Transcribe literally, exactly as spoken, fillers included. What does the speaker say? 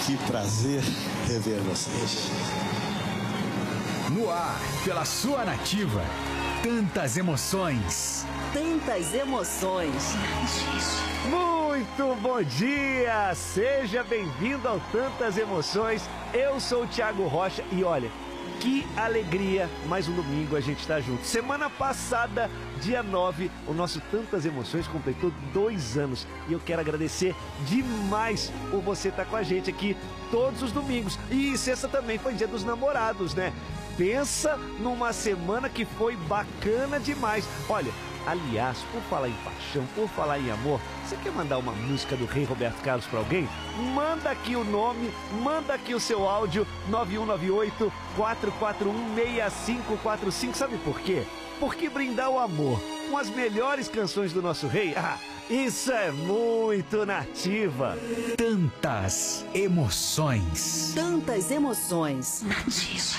Que prazer rever vocês. No ar, pela sua Nativa. Tantas emoções. Tantas emoções. Muito bom dia! Seja bem-vindo ao Tantas Emoções. Eu sou o Thiago Rocha e olha, que alegria, mais um domingo a gente tá junto. Semana passada, dia nove, o nosso Tantas Emoções completou dois anos. E eu quero agradecer demais por você estar com a gente aqui todos os domingos. E sexta também foi dia dos namorados, né? Pensa numa semana que foi bacana demais. Olha, aliás, por falar em paixão, por falar em amor, você quer mandar uma música do Rei Roberto Carlos para alguém? Manda aqui o nome, manda aqui o seu áudio, nove um nove oito, quatro quatro um, seis cinco quatro cinco. Sabe por quê? Porque brindar o amor com as melhores canções do nosso rei, ah, isso é muito Nativa. Tantas emoções. Tantas emoções. Nativa.